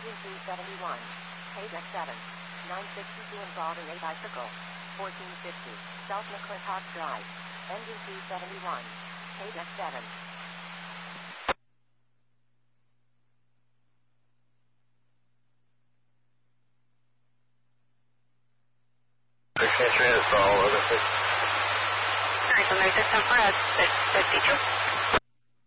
Engine 271. Page X7. 962 involving a bicycle. 1450. South McClintock Drive. Engine 271. Page X7. Transfer all over. Alright, so there's system for us. 52.